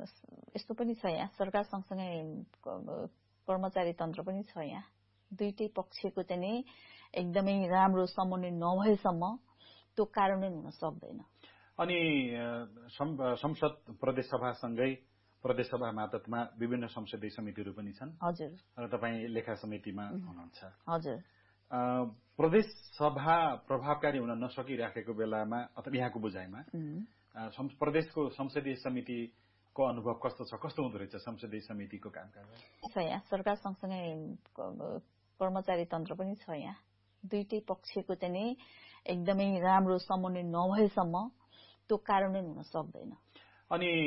यस्तो पनि छ यहाँ सरकार सँगसँगै कर्मचारी तन्त्र पनि छ यहाँ दुईटै पक्षको चाहिँ नि एकदमै राम्रो समन्वय नभएसम्म त्यो कार्यान्वयन हुन सक्दैन। अनि संसद प्रदेश सभासँगै प्रदेश सभा मातहतमा विभिन्न संसदीय समितिहरू पनि छन्। हजुर। र तपाईँ लेखा समितिमा हुनुहुन्छ। हजुर। प्रदेश सभा प्रभावकारी हुन नसकिराखेको बेलामा अथवा यहाँको बुझाइमा प्रदेशको संसदीय समितिको अनुभव कस्तो छ, कस्तो हुँदो रहेछ संसदीय समितिको कामकाज? यहाँ सरकार सँगसँगै कर्मचारी तन्त्र पनि छ यहाँ दुईटै पक्षको चाहिँ नि एकदमै राम्रो समन्वय नभएसम्म त्यो कार्यान्वयन हुन सक्दैन। अनि